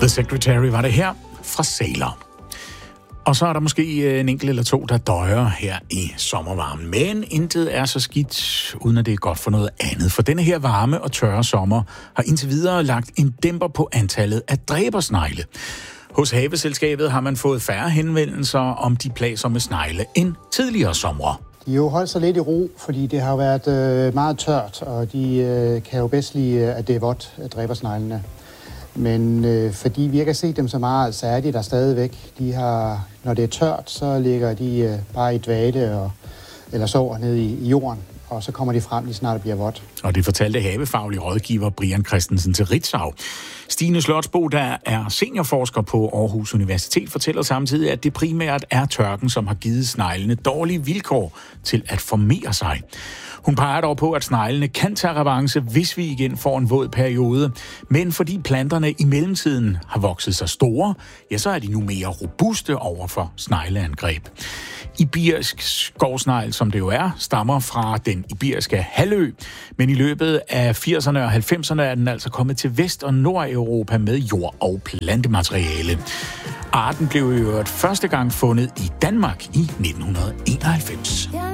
The Secretary var det her fra Sailor. Og så er der måske en enkelt eller to, der døjer her i sommervarmen. Men intet er så skidt, uden at det er godt for noget andet. For denne her varme og tørre sommer har indtil videre lagt en dæmper på antallet af dræbersnegle. Hos Haveselskabet har man fået færre henvendelser om de plagsomme snegle end tidligere somre. De har jo holdt sig lidt i ro, fordi det har været meget tørt, og de kan jo bedst lide, at det er vådt, dræbersneglene. Men fordi vi ikke har set dem så meget, så er de der stadigvæk. Når det er tørt, så ligger de bare i dvale eller sover nede i jorden, og så kommer de frem, lige snart det bliver vådt. Og det fortalte havefaglig rådgiver Brian Christensen til Ritzau. Stine Slotsbo, der er seniorforsker på Aarhus Universitet, fortæller samtidig, at det primært er tørken, som har givet sneglene dårlige vilkår til at formere sig. Hun peger dog på, at sneglene kan tage revanche, hvis vi igen får en våd periode. Men fordi planterne i mellemtiden har vokset sig store, ja, så er de nu mere robuste over for snegleangreb. Iberisk skovsnegl, som det jo er, stammer fra den iberiske halvø, men i løbet af 80'erne og 90'erne er den altså kommet til Vest- og Nordeuropa med jord- og plantemateriale. Arten blev i øvrigt første gang fundet i Danmark i 1991.